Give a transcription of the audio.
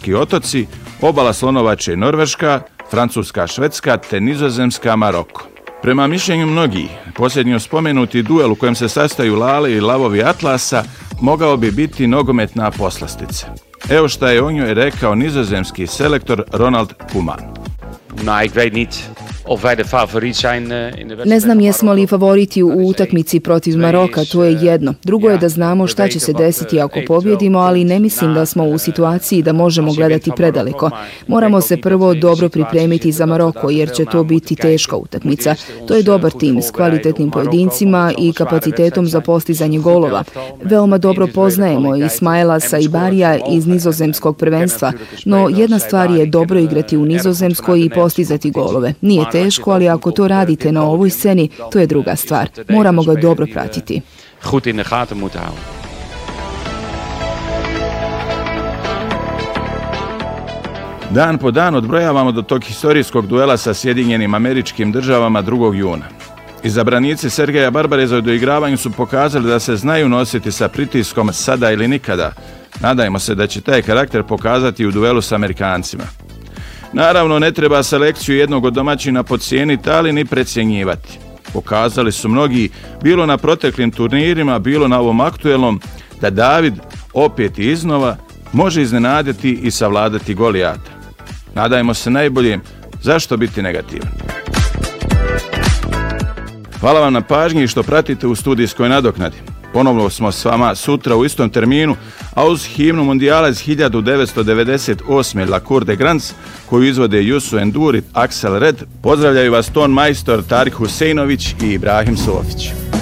Kanarski otoci, obala Slonovače i Norveška, Francuska, Švedska te Nizozemska, Maroko. Prema mišljenju mnogih, posljednjo spomenuti duel u kojem se sastaju Lale i lavovi Atlasa mogao bi biti nogometna poslastica. Evo šta je o njoj rekao nizozemski selektor Ronald Koeman. Nou, ik weet niet of wij de favoriet zijn in de wedstrijd. Ne znam jesmo li favoriti u utakmici protiv Maroka, to je jedno. Drugo je da znamo šta će se desiti ako pobjedimo, ali ne mislim da smo u situaciji da možemo gledati predaleko. Moramo se prvo dobro pripremiti za Maroko, jer će to biti teška utakmica. To je dobar tim s kvalitetnim pojedincima i kapacitetom za postizanje golova. Veoma dobro poznajemo Ismaila Saibarija iz nizozemskog prvenstva, no jedna stvar je dobro igrati u Nizozemskoj i postizati golove. Nije teško, ali ako to radite na ovoj sceni, to je druga stvar. Moramo ga dobro pratiti. Goed in de gaten moeten houden. Dan po dan odbrojavamo do tog historijskog duela sa Sjedinjenim Američkim Državama 2. juna. Izabranici Sergeja Barbareza u doigravanju su pokazali da se znaju nositi sa pritiskom sada ili nikada. Nadajmo se da će taj karakter pokazati u duelu s Amerikancima. Naravno, ne treba selekciju jednog od domaćina podcijeniti, ali ni precjenjivati. Pokazali su mnogi, bilo na proteklim turnirima, bilo na ovom aktuelnom, da David opet i iznova može iznenaditi i savladati Golijata. Nadajmo se najboljem, zašto biti negativan? Hvala vam na pažnji i što pratite u studijskoj nadoknadi. Ponovno smo s vama sutra u istom terminu, a uz himnu Mundijala iz 1998. La Cour de Grands, koju izvode Youssou N'Dour i Axel Red, pozdravljaju vas ton majstor Tarik Huseinović i Ibrahim Sofić.